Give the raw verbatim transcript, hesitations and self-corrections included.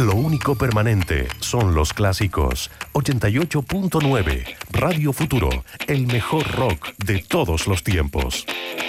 Lo único permanente son los clásicos. ochenta y ocho punto nueve Radio Futuro, el mejor rock de todos los tiempos.